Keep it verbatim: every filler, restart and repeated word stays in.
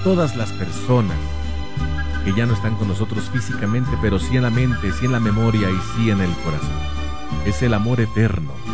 todas las personas que ya no están con nosotros físicamente, pero sí en la mente, sí en la memoria y sí en el corazón. Es el amor eterno